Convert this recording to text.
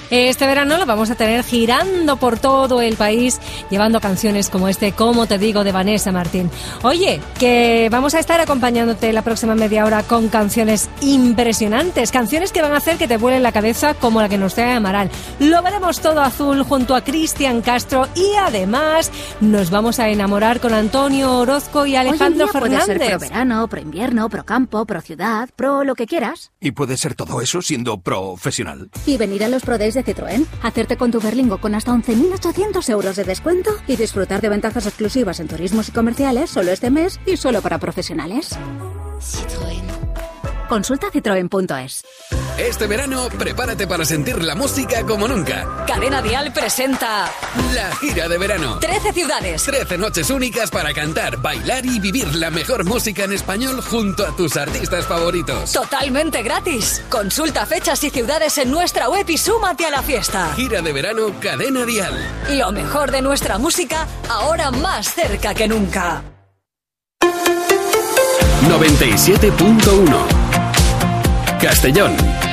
Este verano lo vamos a tener girando por todo el país, llevando canciones como Cómo te digo, de Vanessa Martín. Oye, que vamos a estar acompañándote la próxima media hora con canciones impresionantes, canciones que van a hacer que te vuelen la cabeza como la que nos trae Amaral. Lo veremos todo azul junto a Cristian Castro y además nos vamos a enamorar con Antonio Orozco y Alejandro Fernández. Puede ser pro verano, pro invierno, pro campo, pro ciudad, pro lo que quieras. Y puede ser todo eso siendo profesional. Y venir a los Pro Days de Citroën, hacerte con tu Berlingo con hasta 11.800 euros de descuento y disfrutar de ventajas exclusivas en turismos y comerciales solo este mes y solo para profesionales. Citroën. Consulta citroen.es. Este verano, prepárate para sentir la música como nunca. Cadena Dial presenta La gira de verano. 13 ciudades. 13 noches únicas para cantar, bailar y vivir la mejor música en español junto a tus artistas favoritos. Totalmente gratis. Consulta fechas y ciudades en nuestra web y súmate a la fiesta. Gira de verano Cadena Dial. Lo mejor de nuestra música, ahora más cerca que nunca. 97.1 Castellón.